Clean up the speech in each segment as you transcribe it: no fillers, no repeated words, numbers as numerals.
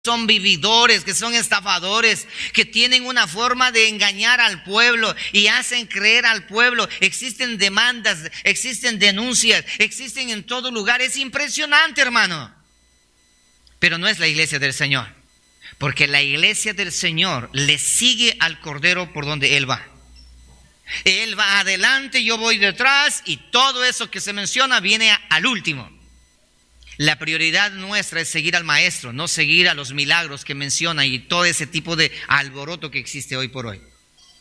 son vividores, que son estafadores, que tienen una forma de engañar al pueblo y hacen creer al pueblo. Existen demandas, existen denuncias, existen en todo lugar. Es impresionante, hermano. Pero no es la iglesia del Señor, porque la iglesia del Señor le sigue al Cordero por donde Él va. Él va adelante, yo voy detrás, y todo eso que se menciona viene al último. La prioridad nuestra es seguir al Maestro, no seguir a los milagros que menciona y todo ese tipo de alboroto que existe hoy por hoy.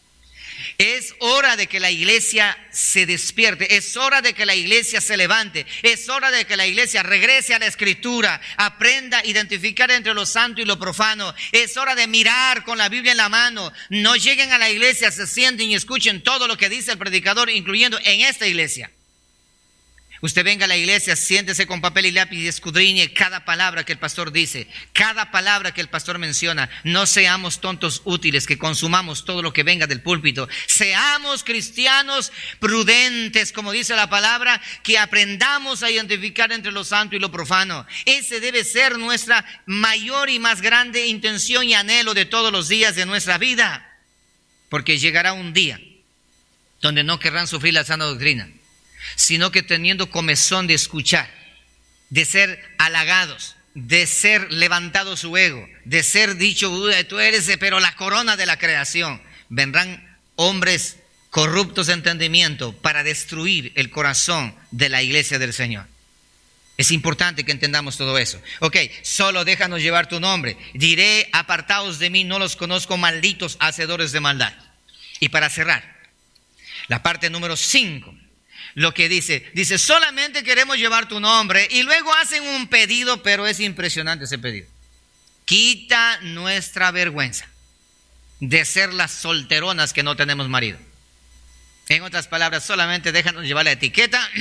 Es hora de que la iglesia se despierte, es hora de que la iglesia se levante, es hora de que la iglesia regrese a la Escritura, aprenda a identificar entre lo santo y lo profano. Es hora de mirar con la Biblia en la mano. No lleguen a la iglesia, se sienten y escuchen todo lo que dice el predicador, incluyendo en esta iglesia. Usted venga a la iglesia, siéntese con papel y lápiz y escudriñe cada palabra que el pastor dice, cada palabra que el pastor menciona. No seamos tontos útiles que consumamos todo lo que venga del púlpito. Seamos cristianos prudentes, como dice la palabra, que aprendamos a identificar entre lo santo y lo profano. Ese debe ser nuestra mayor y más grande intención y anhelo de todos los días de nuestra vida. Porque llegará un día donde no querrán sufrir la sana doctrina, sino que teniendo comezón de escuchar, de ser halagados, de ser levantado su ego, de ser dicho, tú eres pero la corona de la creación, vendrán hombres corruptos de entendimiento para destruir el corazón de la iglesia del Señor. Es importante que entendamos todo eso. Ok, solo déjanos llevar tu nombre. Diré, apartaos de mí, no los conozco, malditos hacedores de maldad. Y para cerrar, la parte número 5. Lo que dice, solamente queremos llevar tu nombre, y luego hacen un pedido, pero es impresionante ese pedido. Quita nuestra vergüenza de ser las solteronas que no tenemos marido. En otras palabras, solamente déjanos llevar la etiqueta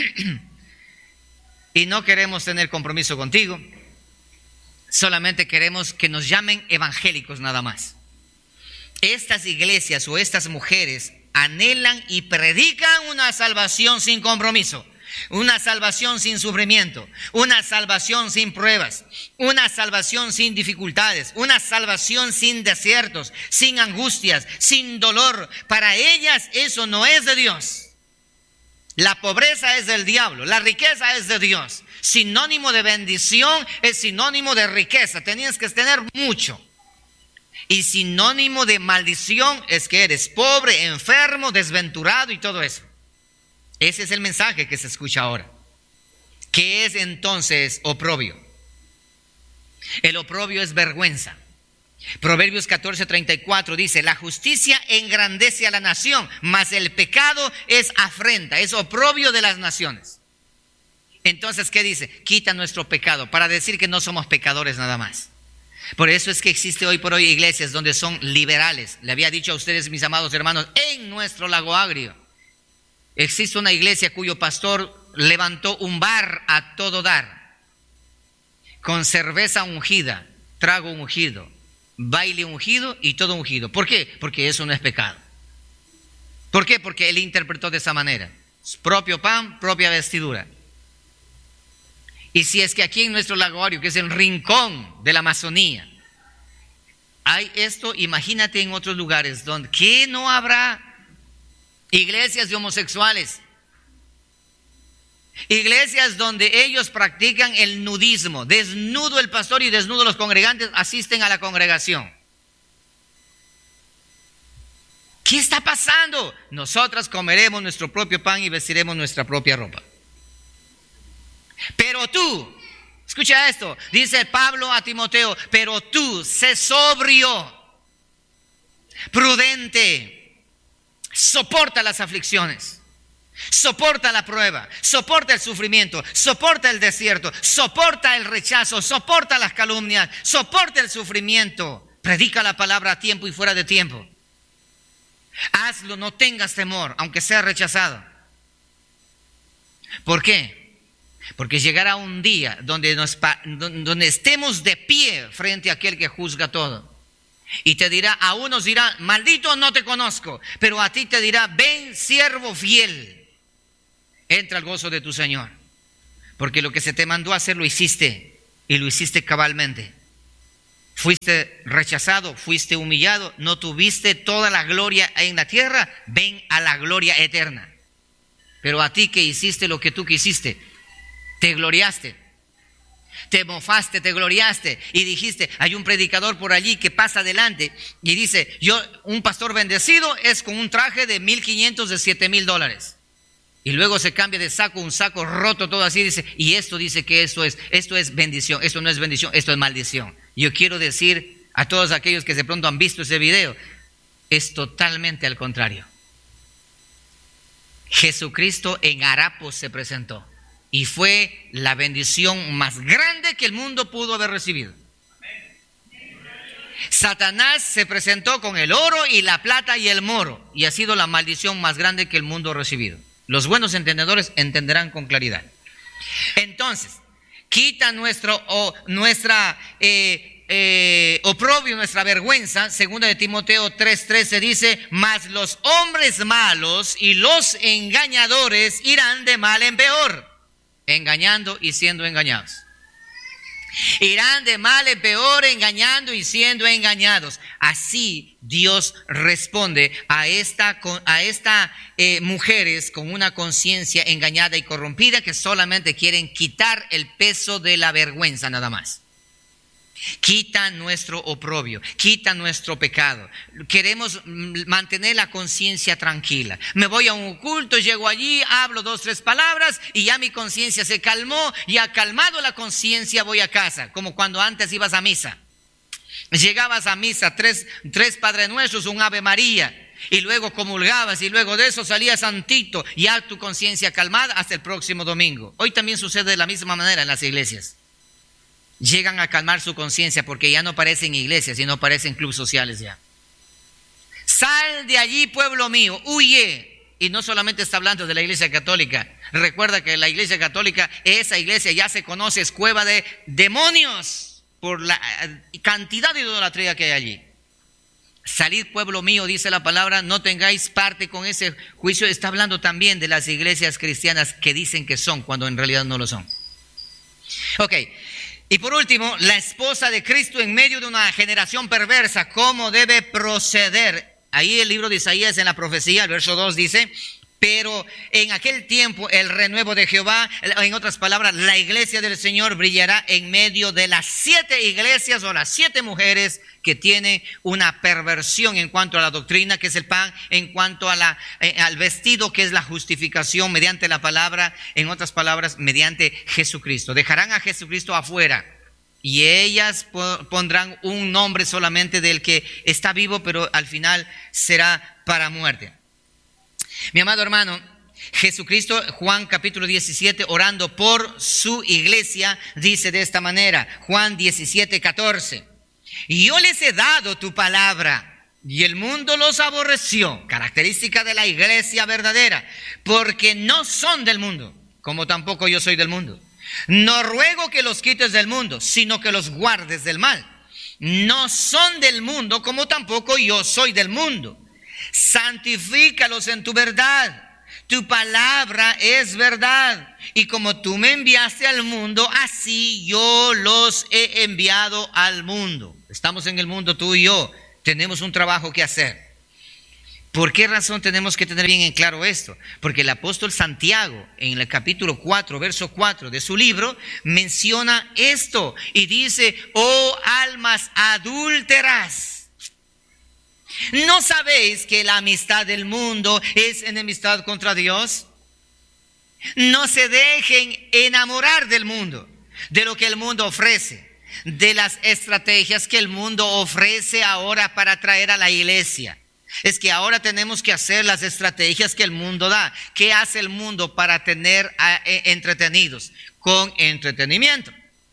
y no queremos tener compromiso contigo. Solamente queremos que nos llamen evangélicos nada más. Estas iglesias o estas mujeres anhelan y predican una salvación sin compromiso, una salvación sin sufrimiento, una salvación sin pruebas, una salvación sin dificultades, una salvación sin desiertos, sin angustias, sin dolor. Para ellas eso no es de Dios. La pobreza es del diablo, la riqueza es de Dios. Sinónimo de bendición es sinónimo de riqueza, tenías que tener mucho. Y sinónimo de maldición es que eres pobre, enfermo, desventurado y todo eso. Ese es el mensaje que se escucha ahora. ¿Qué es entonces oprobio? El oprobio es vergüenza. Proverbios 14:34 dice, la justicia engrandece a la nación, mas el pecado es afrenta, es oprobio de las naciones. Entonces, ¿qué dice? Quita nuestro pecado, para decir que no somos pecadores nada más. Por eso es que existe hoy por hoy iglesias donde son liberales. Le había dicho a ustedes, mis amados hermanos, en nuestro Lago Agrio existe una iglesia cuyo pastor levantó un bar a todo dar, con cerveza ungida, trago ungido, baile ungido y todo ungido. ¿Por qué? Porque eso no es pecado. ¿Por qué? Porque él interpretó de esa manera. Propio pan, propia vestidura. Y si es que aquí en nuestro Lago Agrio, que es el rincón de la Amazonía, hay esto, imagínate en otros lugares donde ¿qué no habrá? Iglesias de homosexuales, iglesias donde ellos practican el nudismo, desnudo el pastor y desnudo los congregantes asisten a la congregación. ¿Qué está pasando? Nosotras comeremos nuestro propio pan y vestiremos nuestra propia ropa. Pero tú, escucha esto, dice Pablo a Timoteo, pero tú sé sobrio, prudente, soporta las aflicciones, soporta la prueba, soporta el sufrimiento, soporta el desierto, soporta el rechazo, soporta las calumnias, soporta el sufrimiento, predica la palabra a tiempo y fuera de tiempo. Hazlo, no tengas temor, aunque sea rechazado. ¿Por qué? Porque llegará un día donde estemos de pie frente a aquel que juzga todo. Y te dirá, a unos dirá, maldito no te conozco, pero a ti te dirá, ven siervo fiel, entra al gozo de tu Señor. Porque lo que se te mandó a hacer lo hiciste, y lo hiciste cabalmente. Fuiste rechazado, fuiste humillado, no tuviste toda la gloria en la tierra, ven a la gloria eterna. Pero a ti que hiciste lo que tú quisiste, te gloriaste, te mofaste, te gloriaste y dijiste, hay un predicador por allí que pasa adelante y dice, un pastor bendecido es con un traje de $1,500, de $7,000. Y luego se cambia de saco, un saco roto, todo así, dice, y esto dice que esto es bendición, esto no es bendición, esto es maldición. Yo quiero decir a todos aquellos que de pronto han visto ese video, es totalmente al contrario. Jesucristo en harapos se presentó y fue la bendición más grande que el mundo pudo haber recibido. Satanás se presentó con el oro y la plata y el moro y ha sido la maldición más grande que el mundo ha recibido. Los buenos entendedores entenderán con claridad. Entonces, quita nuestra oprobio, nuestra vergüenza. Segunda de Timoteo 3:13 dice, mas los hombres malos y los engañadores irán de mal en peor, engañando y siendo engañados. Irán de mal en peor, engañando y siendo engañados. Así Dios responde a esta mujeres con una conciencia engañada y corrompida que solamente quieren quitar el peso de la vergüenza nada más. Quita nuestro oprobio, quita nuestro pecado. Queremos mantener la conciencia tranquila. Me voy a un culto, llego allí, hablo 2, 3 palabras y ya mi conciencia se calmó. Ya calmado la conciencia voy a casa, como cuando antes ibas a misa. Llegabas a misa, tres Padre Nuestros, un Ave María, y luego comulgabas y luego de eso salías santito, ya tu conciencia calmada hasta el próximo domingo. Hoy también sucede de la misma manera en las iglesias. Llegan a calmar su conciencia porque ya no parecen iglesias, sino parecen clubes sociales ya. Sal de allí, pueblo mío, huye. Y no solamente está hablando de la iglesia católica. Recuerda que la iglesia católica, esa iglesia ya se conoce, es cueva de demonios por la cantidad de idolatría que hay allí. Salid, pueblo mío, dice la palabra, no tengáis parte con ese juicio. Está hablando también de las iglesias cristianas que dicen que son, cuando en realidad no lo son. Ok. Y por último, la esposa de Cristo en medio de una generación perversa, ¿cómo debe proceder? Ahí el libro de Isaías en la profecía, el verso 2 dice, pero en aquel tiempo el renuevo de Jehová, en otras palabras, la iglesia del Señor brillará en medio de las 7 iglesias o las 7 mujeres que tienen una perversión en cuanto a la doctrina, que es el pan, en cuanto a al vestido, que es la justificación mediante la palabra, en otras palabras, mediante Jesucristo. Dejarán a Jesucristo afuera y ellas pondrán un nombre solamente del que está vivo, pero al final será para muerte. Mi amado hermano, Jesucristo, Juan capítulo 17, orando por su iglesia, dice de esta manera, Juan 17:14, yo les he dado tu palabra y el mundo los aborreció, característica de la iglesia verdadera, porque no son del mundo, como tampoco yo soy del mundo. No ruego que los quites del mundo, sino que los guardes del mal. No son del mundo, como tampoco yo soy del mundo. Santifícalos en tu verdad, tu palabra es verdad, y como tú me enviaste al mundo, así yo los he enviado al mundo. Estamos en el mundo, tú y yo, tenemos un trabajo que hacer. ¿Por qué razón tenemos que tener bien en claro esto? Porque el apóstol Santiago, en el capítulo 4, verso 4 de su libro, menciona esto y dice, oh almas adúlteras, ¿no sabéis que la amistad del mundo es enemistad contra Dios? No se dejen enamorar del mundo, de lo que el mundo ofrece, de las estrategias que el mundo ofrece ahora para atraer a la iglesia. Es que ahora tenemos que hacer las estrategias que el mundo da. ¿Qué hace el mundo para tener entretenidos? Con entretenimiento.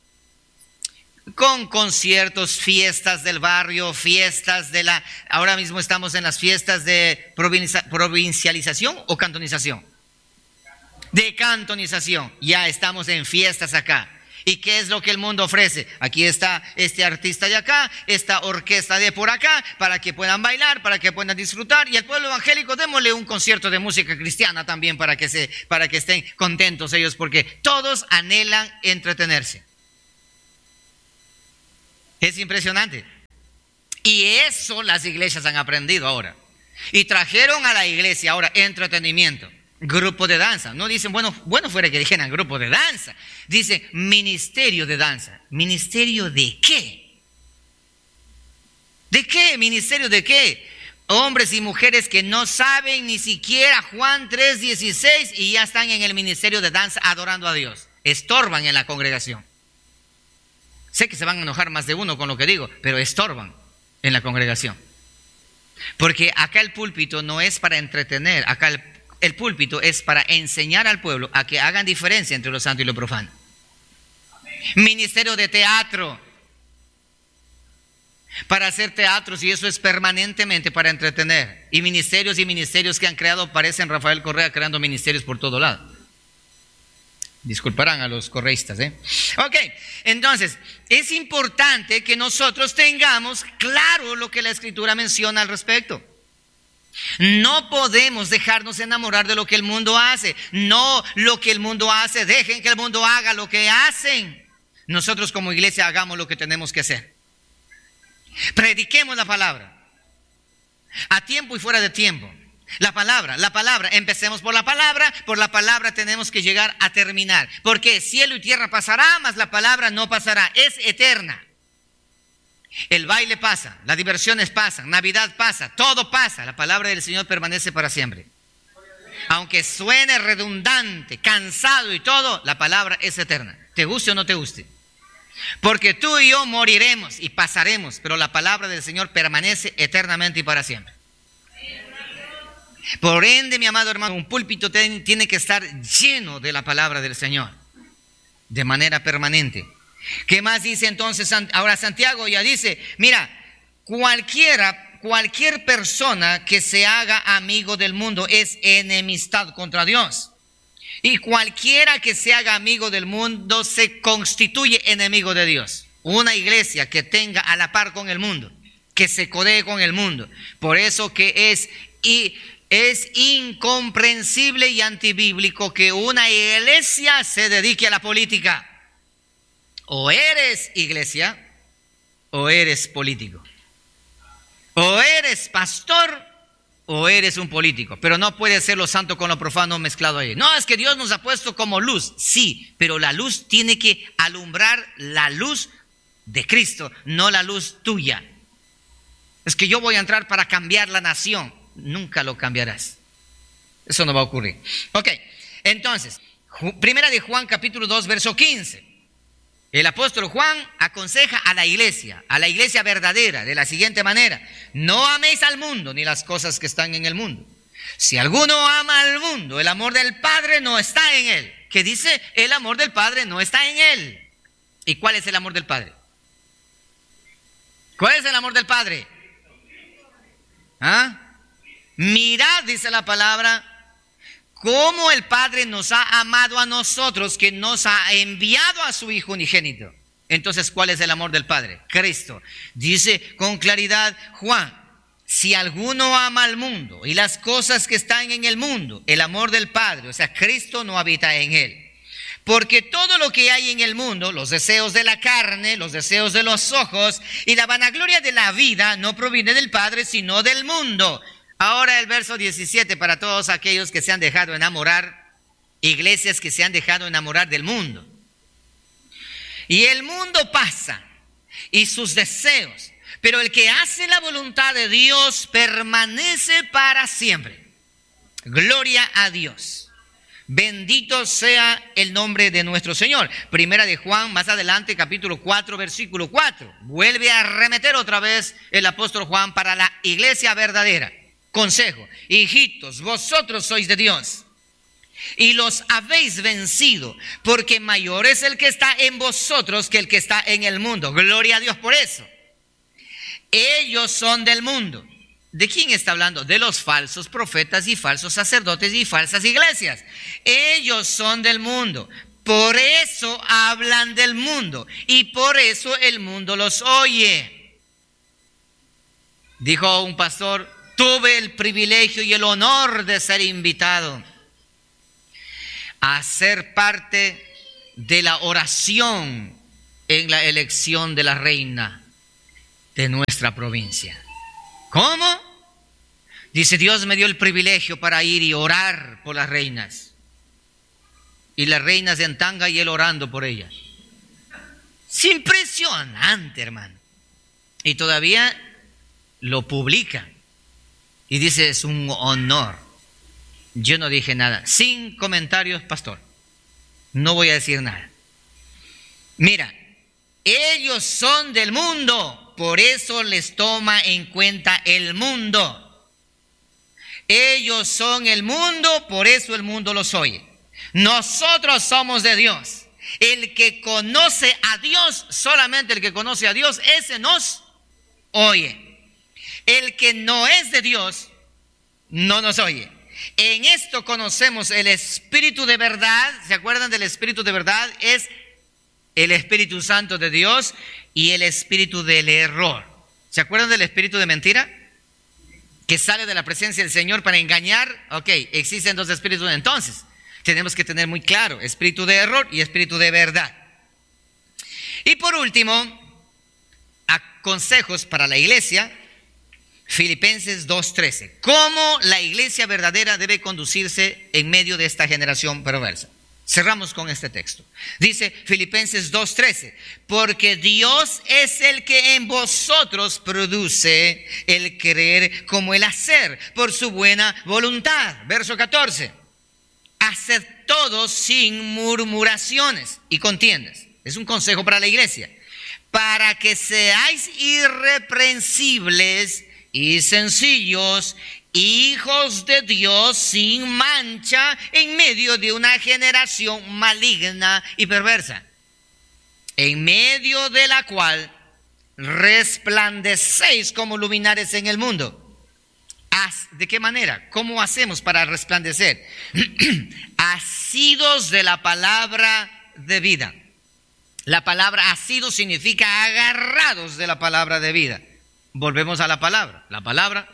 Con conciertos, fiestas del barrio, fiestas ahora mismo estamos en las fiestas de provincialización o cantonización. De cantonización, ya estamos en fiestas acá. ¿Y qué es lo que el mundo ofrece? Aquí está este artista de acá, esta orquesta de por acá, para que puedan bailar, para que puedan disfrutar. Y al pueblo evangélico démosle un concierto de música cristiana también para que estén contentos ellos, porque todos anhelan entretenerse. Es impresionante. Y eso las iglesias han aprendido ahora. Y trajeron a la iglesia ahora entretenimiento, grupo de danza. No dicen, bueno fuera que dijeran grupo de danza. Dicen ministerio de danza. ¿Ministerio de qué? ¿De qué? ¿Ministerio de qué? Hombres y mujeres que no saben ni siquiera Juan 3:16 y ya están en el ministerio de danza adorando a Dios. Estorban en la congregación. Sé que se van a enojar más de uno con lo que digo, pero estorban en la congregación. Porque acá el púlpito no es para entretener, acá el púlpito es para enseñar al pueblo a que hagan diferencia entre lo santo y lo profano. Ministerio de teatro. Para hacer teatros, y eso es permanentemente para entretener. Y ministerios que han creado, parecen Rafael Correa creando ministerios por todo lado. Disculparán a los correístas, Ok, entonces, es importante que nosotros tengamos claro lo que la Escritura menciona al respecto. No podemos dejarnos enamorar de lo que el mundo hace. No lo que el mundo hace, dejen que el mundo haga lo que hacen. Nosotros como iglesia hagamos lo que tenemos que hacer. Prediquemos la palabra, a tiempo y fuera de tiempo. La palabra, empecemos por la palabra tenemos que llegar a terminar. Porque cielo y tierra pasará, mas la palabra no pasará, es eterna. El baile pasa, las diversiones pasan, Navidad pasa, todo pasa, la palabra del Señor permanece para siempre. Aunque suene redundante, cansado y todo, la palabra es eterna, te guste o no te guste. Porque tú y yo moriremos y pasaremos, pero la palabra del Señor permanece eternamente y para siempre. Por ende, mi amado hermano, un púlpito tiene que estar lleno de la palabra del Señor, de manera permanente. ¿Qué más dice entonces? Ahora Santiago ya dice, mira, cualquier persona que se haga amigo del mundo es enemistad contra Dios. Y cualquiera que se haga amigo del mundo se constituye enemigo de Dios. Una iglesia que tenga a la par con el mundo, que se codee con el mundo. Por eso que es incomprensible y antibíblico que una iglesia se dedique a la política. O eres iglesia o eres político. O eres pastor o eres un político. Pero no puede ser lo santo con lo profano mezclado ahí. No, es que Dios nos ha puesto como luz. Sí, pero la luz tiene que alumbrar la luz de Cristo, no la luz tuya. Es que yo voy a entrar para cambiar la nación. Nunca lo cambiarás. Eso no va a ocurrir. Ok, entonces, primera de Juan capítulo 2, verso 15. El apóstol Juan aconseja a la iglesia verdadera de la siguiente manera: no améis al mundo ni las cosas que están en el mundo. Si alguno ama al mundo, el amor del Padre no está en él. ¿Qué dice? El amor del Padre no está en él. ¿Y cuál es el amor del Padre? ¿Cuál es el amor del Padre? ¿Ah? Mirad, dice la palabra, cómo el Padre nos ha amado a nosotros, que nos ha enviado a su Hijo unigénito. Entonces, ¿cuál es el amor del Padre? Cristo. Dice con claridad Juan: si alguno ama al mundo y las cosas que están en el mundo, el amor del Padre, o sea, Cristo, no habita en él. Porque todo lo que hay en el mundo, los deseos de la carne, los deseos de los ojos y la vanagloria de la vida, no proviene del Padre, sino del mundo. Ahora el verso 17, para todos aquellos que se han dejado enamorar, iglesias que se han dejado enamorar del mundo. Y el mundo pasa y sus deseos, pero el que hace la voluntad de Dios permanece para siempre. Gloria a Dios. Bendito sea el nombre de nuestro Señor. Primera de Juan, más adelante, capítulo 4, versículo 4. Vuelve a arremeter otra vez el apóstol Juan para la iglesia verdadera. Consejo: hijitos, vosotros sois de Dios y los habéis vencido, porque mayor es el que está en vosotros que el que está en el mundo. Gloria a Dios por eso. Ellos son del mundo. ¿De quién está hablando? De los falsos profetas y falsos sacerdotes y falsas iglesias. Ellos son del mundo. Por eso hablan del mundo y por eso el mundo los oye. Dijo un pastor: tuve el privilegio y el honor de ser invitado a ser parte de la oración en la elección de la reina de nuestra provincia. ¿Cómo? Dice, Dios me dio el privilegio para ir y orar por las reinas. Y las reinas en tanga y él orando por ellas. Es impresionante, hermano. Y todavía lo publica. Y dice, es un honor. Yo no dije nada. Sin comentarios, pastor. No voy a decir nada. Mira, ellos son del mundo, por eso les toma en cuenta el mundo. Ellos son el mundo, por eso el mundo los oye. Nosotros somos de Dios. El que conoce a Dios, solamente el que conoce a Dios, ese nos oye. El que no es de Dios, no nos oye. En esto conocemos el Espíritu de verdad. ¿Se acuerdan del Espíritu de verdad? Es el Espíritu Santo de Dios y el Espíritu del error. ¿Se acuerdan del Espíritu de mentira? Que sale de la presencia del Señor para engañar. Ok, existen dos espíritus. Entonces, tenemos que tener muy claro, espíritu de error y espíritu de verdad. Y por último, consejos para la iglesia. Filipenses 2:13. ¿Cómo la iglesia verdadera debe conducirse en medio de esta generación perversa? Cerramos con este texto. Dice Filipenses 2:13, porque Dios es el que en vosotros produce el querer como el hacer por su buena voluntad. Verso 14, haced todo sin murmuraciones y contiendas. Es un consejo para la iglesia. Para que seáis irreprensibles y sencillos, hijos de Dios sin mancha en medio de una generación maligna y perversa, en medio de la cual resplandecéis como luminares en el mundo. ¿De qué manera? ¿Cómo hacemos para resplandecer? Asidos de la palabra de vida. La palabra asido significa agarrados de la palabra de vida. Volvemos a la palabra, la palabra.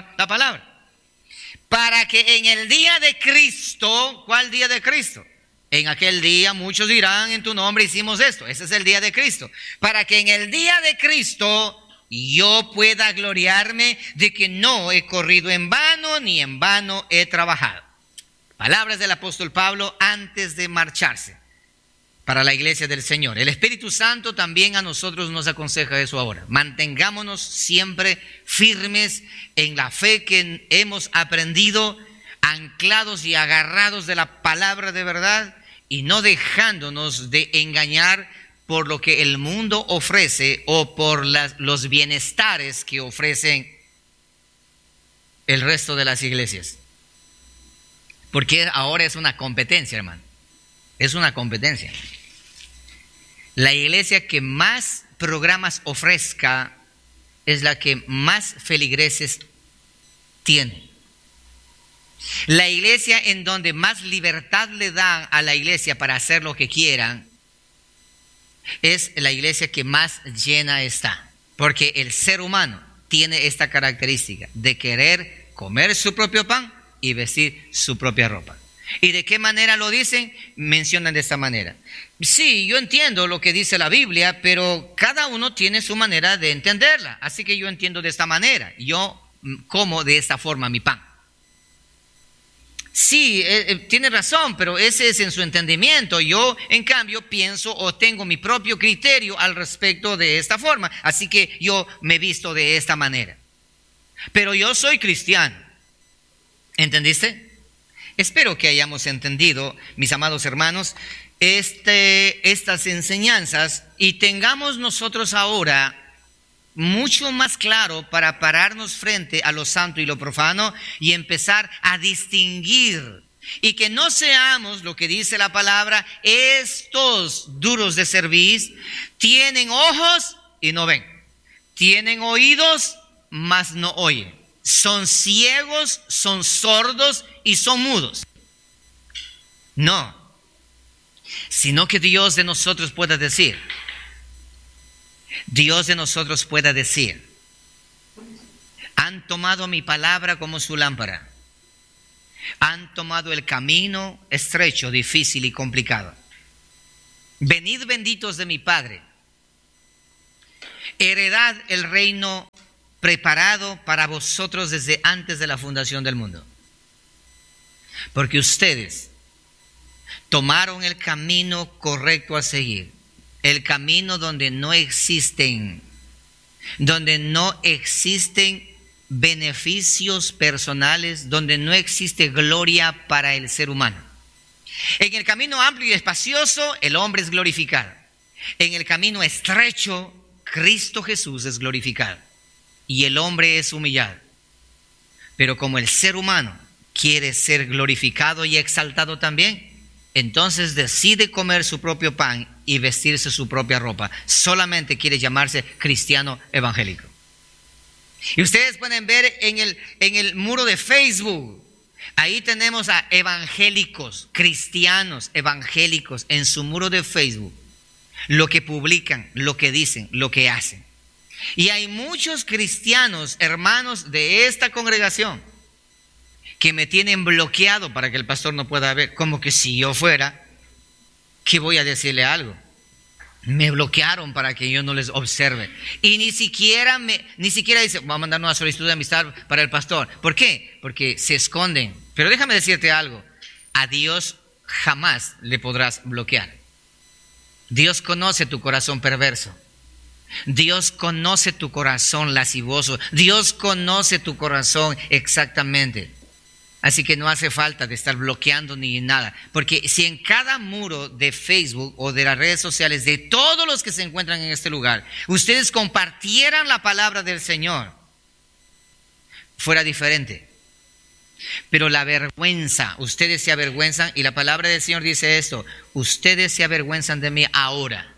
Para que en el día de Cristo, ¿cuál día de Cristo? En aquel día muchos dirán, en tu nombre hicimos esto. Ese es el día de Cristo. Para que en el día de Cristo yo pueda gloriarme de que no he corrido en vano, ni en vano he trabajado. Palabras del apóstol Pablo antes de marcharse para la iglesia del Señor. El Espíritu Santo también a nosotros nos aconseja eso ahora. Mantengámonos siempre firmes en la fe que hemos aprendido, anclados y agarrados de la palabra de verdad y no dejándonos de engañar por lo que el mundo ofrece o por los bienestares que ofrecen el resto de las iglesias. Porque ahora es una competencia, hermano. Es una competencia. La iglesia que más programas ofrezca es la que más feligreses tiene. La iglesia en donde más libertad le dan a la iglesia para hacer lo que quieran es la iglesia que más llena está. Porque el ser humano tiene esta característica de querer comer su propio pan y vestir su propia ropa. ¿Y de qué manera lo dicen? Mencionan de esta manera. Sí, yo entiendo lo que dice la Biblia, pero cada uno tiene su manera de entenderla. Así que yo entiendo de esta manera. Yo como de esta forma mi pan. Sí, tiene razón, pero ese es en su entendimiento. Yo, en cambio, pienso o tengo mi propio criterio al respecto de esta forma. Así que yo me visto de esta manera. Pero yo soy cristiano. ¿Entendiste? Espero que hayamos entendido, mis amados hermanos, estas enseñanzas y tengamos nosotros ahora mucho más claro para pararnos frente a lo santo y lo profano y empezar a distinguir. Y que no seamos, lo que dice la palabra, estos duros de cerviz, tienen ojos y no ven, tienen oídos, mas no oyen. Son ciegos, son sordos y son mudos. No, sino que Dios de nosotros pueda decir, han tomado mi palabra como su lámpara, han tomado el camino estrecho, difícil y complicado. Venid benditos de mi Padre, heredad el reino preparado para vosotros desde antes de la fundación del mundo. Porque ustedes tomaron el camino correcto a seguir, el camino donde no existen beneficios personales, donde no existe gloria para el ser humano. En el camino amplio y espacioso, el hombre es glorificado. En el camino estrecho, Cristo Jesús es glorificado y el hombre es humillado. Pero como el ser humano quiere ser glorificado y exaltado también, entonces decide comer su propio pan y vestirse su propia ropa. Solamente quiere llamarse cristiano evangélico. Y ustedes pueden ver en el muro de Facebook, ahí tenemos a evangélicos, cristianos evangélicos en su muro de Facebook. Lo que publican, lo que dicen, lo que hacen. Y hay muchos cristianos, hermanos de esta congregación, que me tienen bloqueado para que el pastor no pueda ver. Como que si yo fuera, ¿qué voy a decirle algo? Me bloquearon para que yo no les observe. Y ni siquiera dice, vamos a mandar una solicitud de amistad para el pastor. ¿Por qué? Porque se esconden. Pero déjame decirte algo. A Dios jamás le podrás bloquear. Dios conoce tu corazón perverso. Dios conoce tu corazón lascivoso. Dios conoce tu corazón exactamente. Así que no hace falta de estar bloqueando ni nada. Porque si en cada muro de Facebook o de las redes sociales de todos los que se encuentran en este lugar, ustedes compartieran la palabra del Señor, fuera diferente. Pero la vergüenza, ustedes se avergüenzan, y la palabra del Señor dice esto: ustedes se avergüenzan de mí ahora,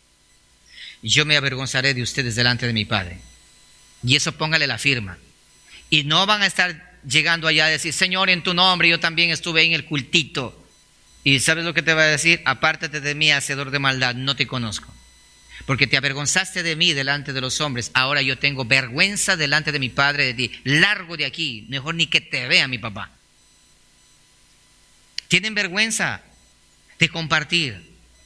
yo me avergonzaré de ustedes delante de mi Padre. Y eso póngale la firma. Y no van a estar llegando allá a decir, Señor, en tu nombre yo también estuve en el cultito. Y ¿sabes lo que te va a decir? Apártate de mí, hacedor de maldad, no te conozco. Porque te avergonzaste de mí delante de los hombres. Ahora yo tengo vergüenza delante de mi Padre de ti. Largo de aquí, mejor ni que te vea mi papá. Tienen vergüenza de compartir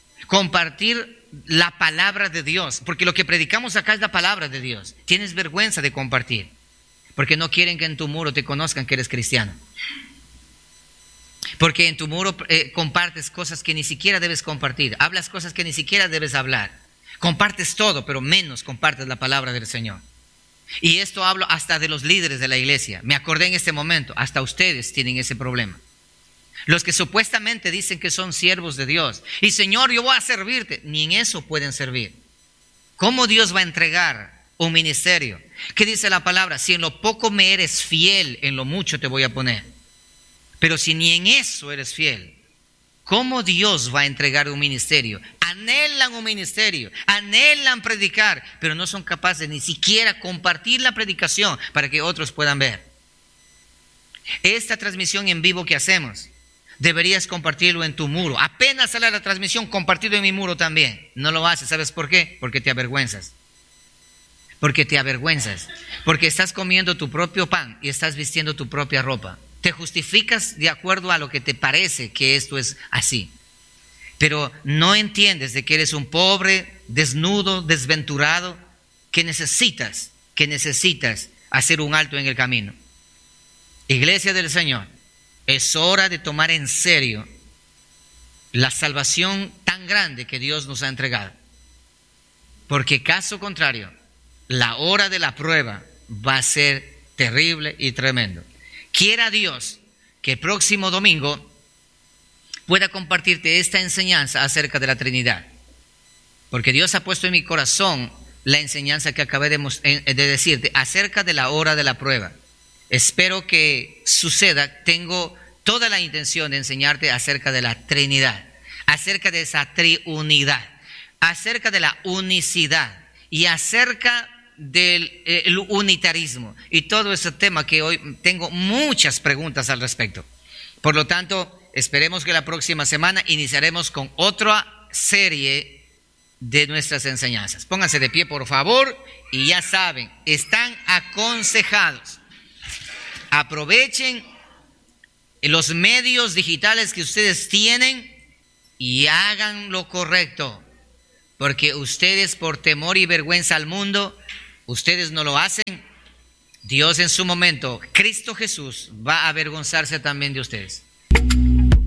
la palabra de Dios. Porque lo que predicamos acá es la palabra de Dios. Tienes vergüenza de compartir. Porque no quieren que en tu muro te conozcan que eres cristiano. Porque en tu muro compartes cosas que ni siquiera debes compartir. Hablas cosas que ni siquiera debes hablar. Compartes todo, pero menos compartes la palabra del Señor. Y esto hablo hasta de los líderes de la iglesia. Me acordé en este momento, hasta ustedes tienen ese problema. Los que supuestamente dicen que son siervos de Dios. Y Señor, yo voy a servirte. Ni en eso pueden servir. ¿Cómo Dios va a entregar un ministerio? ¿Qué dice la palabra? Si en lo poco me eres fiel, en lo mucho te voy a poner. Pero si ni en eso eres fiel, ¿cómo Dios va a entregar un ministerio? Anhelan un ministerio, anhelan predicar, pero no son capaces ni siquiera compartir la predicación para que otros puedan ver. Esta transmisión en vivo que hacemos, deberías compartirlo en tu muro. Apenas sale la transmisión, compartirlo en mi muro también. No lo haces, ¿sabes por qué? Porque te avergüenzas. Porque te avergüenzas. Porque estás comiendo tu propio pan y estás vistiendo tu propia ropa. Te justificas de acuerdo a lo que te parece que esto es así. Pero no entiendes de que eres un pobre, desnudo, desventurado, que necesitas hacer un alto en el camino. Iglesia del Señor, es hora de tomar en serio la salvación tan grande que Dios nos ha entregado. Porque caso contrario, la hora de la prueba va a ser terrible y tremendo. Quiera Dios que el próximo domingo pueda compartirte esta enseñanza acerca de la Trinidad. Porque Dios ha puesto en mi corazón la enseñanza que acabé de decirte acerca de la hora de la prueba. Espero que suceda. Tengo toda la intención de enseñarte acerca de la Trinidad, acerca de esa triunidad, acerca de la unicidad y acerca del unitarismo y todo ese tema que hoy tengo muchas preguntas al respecto. Por lo tanto, esperemos que la próxima semana iniciaremos con otra serie de nuestras enseñanzas. Pónganse de pie, por favor, y ya saben, están aconsejados. Aprovechen los medios digitales que ustedes tienen y hagan lo correcto. Porque ustedes por temor y vergüenza al mundo, ustedes no lo hacen. Dios en su momento, Cristo Jesús, va a avergonzarse también de ustedes.